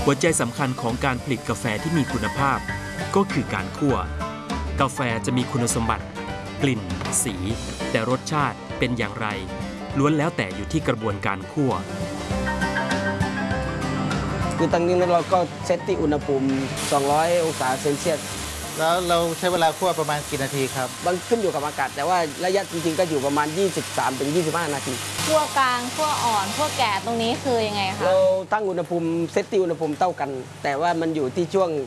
หัวใจสำคัญของการผลิตกาแฟที่มีคุณภาพก็คือการคั่วกาแฟจะมีคุณสมบัติกลิ่นสีแต่รสชาติเป็นอย่างไรล้วนแล้วแต่อยู่ที่กระบวนการคั่วคือตั้งนี้เราก็เซตที่อุณหภูมิ200 องศาเซนเซียสแล้วเราใช้เวลาคั่วประมาณกี่นาทีครับมันขึ้นอยู่กับอากาศแต่ว่าระยะจริงๆก็อยู่ประมาณ 23-25 นาทีคั่วกลางคั่วอ่อนคั่วแก่ตรงนี้คือยังไงคะเราตั้งอุณหภูมิเซตที่อุณหภูมิเท่ากันแต่ว่ามันอยู่ที่ช่วง